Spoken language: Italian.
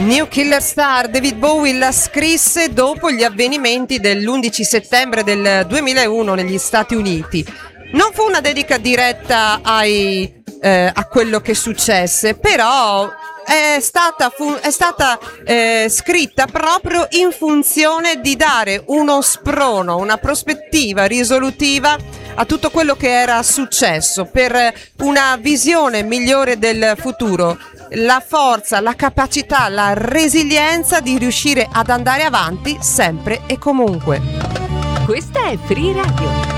New Killer Star, David Bowie la scrisse dopo gli avvenimenti dell'11 settembre del 2001 negli Stati Uniti. Non fu una dedica diretta a quello che successe, però è stata scritta proprio in funzione di dare uno sprono, una prospettiva risolutiva a tutto quello che era successo, per una visione migliore del futuro, la forza, la capacità, la resilienza di riuscire ad andare avanti sempre e comunque. Questa è Free Radio.